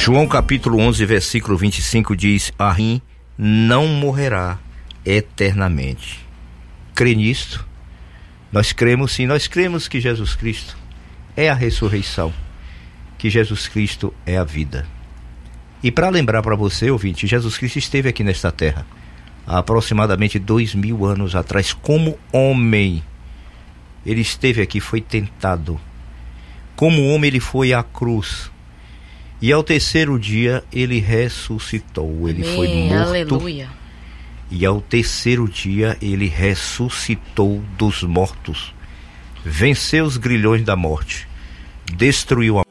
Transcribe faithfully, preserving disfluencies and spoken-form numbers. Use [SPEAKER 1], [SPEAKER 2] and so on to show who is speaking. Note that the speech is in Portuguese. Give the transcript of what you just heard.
[SPEAKER 1] João capítulo onze, versículo vinte e cinco diz: Assim não morrerá eternamente. Crê nisto? Nós cremos sim, nós cremos que Jesus Cristo é a ressurreição, que Jesus Cristo é a vida. E para lembrar para você, ouvinte, Jesus Cristo esteve aqui nesta terra há aproximadamente dois mil anos atrás, como homem. Ele esteve aqui, foi tentado. Como homem ele foi à cruz. E ao terceiro dia ele ressuscitou. Ele Amém, foi morto.
[SPEAKER 2] Aleluia.
[SPEAKER 1] E ao terceiro dia ele ressuscitou dos mortos. Venceu os grilhões da morte. Destruiu a